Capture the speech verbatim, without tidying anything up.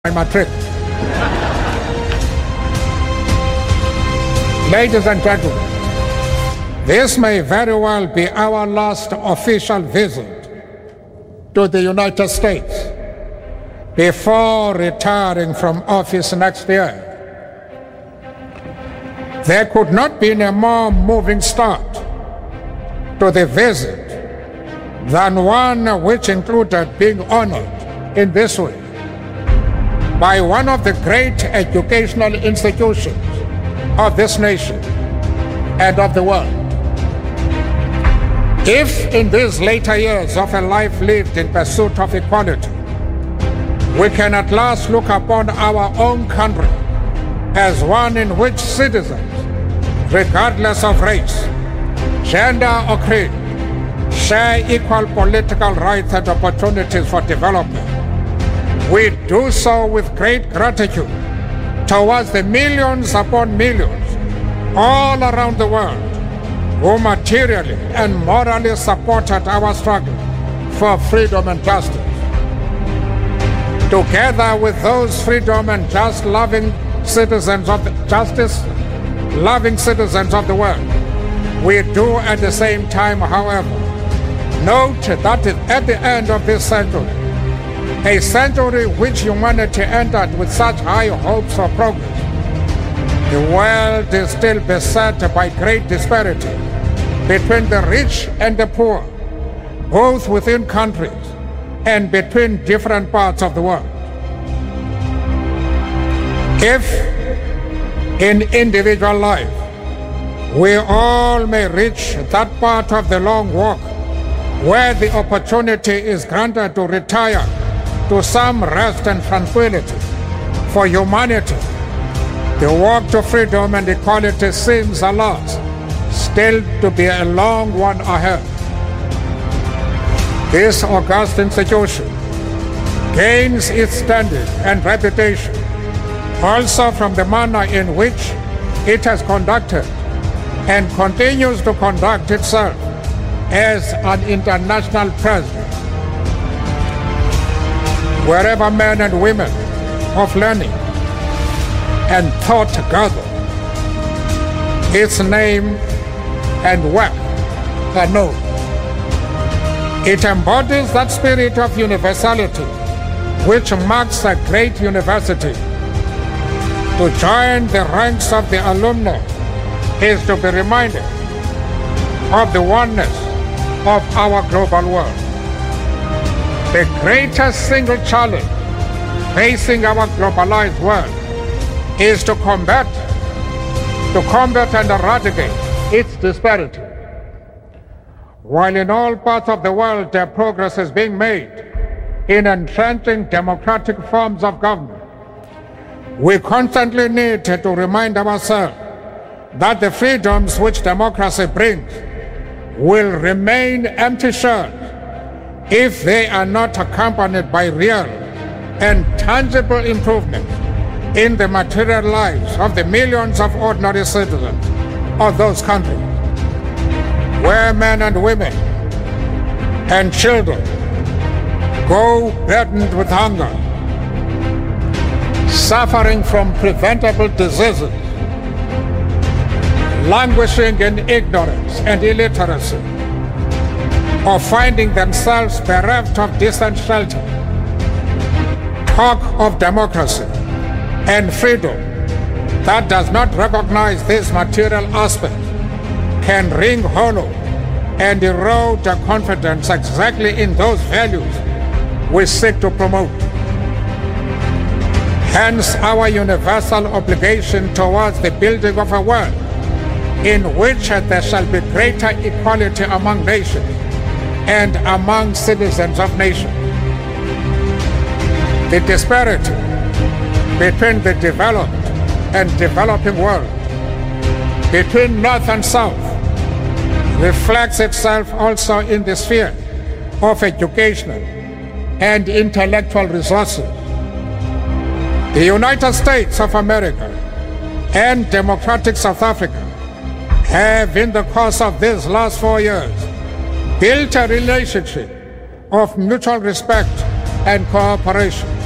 my trip. Ladies and gentlemen, this may very well be our last official visit to the United States before retiring from office next year. There could not be a more moving start to the visit than one which included being honored in this way by one of the great educational institutions of this nation and of the world. If in these later years of a life lived in pursuit of equality, we can at last look upon our own country as one in which citizens, regardless of race, gender or creed, share equal political rights and opportunities for development, we do so with great gratitude towards the millions upon millions all around the world who materially and morally supported our struggle for freedom and justice. Together with those freedom and just loving citizens of the justice, loving citizens of the world, we do at the same time, however, note that at the end of this century, a century which humanity entered with such high hopes for progress, the world is still beset by great disparity between the rich and the poor, both within countries and between different parts of the world. If in individual life we all may reach that part of the long walk where the opportunity is granted to retire to some rest and tranquility for humanity, the walk to freedom and equality seems, alas, still to be a long one ahead. This august institution gains its standing and reputation also from the manner in which it has conducted and continues to conduct itself as an international presence. Wherever men and women of learning and thought gather, its name and work are known. It embodies that spirit of universality which marks a great university. To join the ranks of the alumni is to be reminded of the oneness of our global world. The greatest single challenge facing our globalized world is to combat, to combat and eradicate its disparity. While in all parts of the world their progress is being made in entrenching democratic forms of government, we constantly need to remind ourselves that the freedoms which democracy brings will remain empty shells if they are not accompanied by real and tangible improvements in the material lives of the millions of ordinary citizens of those countries, where men and women and children go burdened with hunger, suffering from preventable diseases, languishing in ignorance and illiteracy, or finding themselves bereft of decent shelter. Talk of democracy and freedom that does not recognize these material aspects can ring hollow and erode the confidence exactly in those values we seek to promote. Hence our universal obligation towards the building of a world in which there shall be greater equality among nations and among citizens of nations. The disparity between the developed and developing world, between North and South, reflects itself also in the sphere of educational and intellectual resources. The United States of America and democratic South Africa have, in the course of these last four years, built a relationship of mutual respect and cooperation.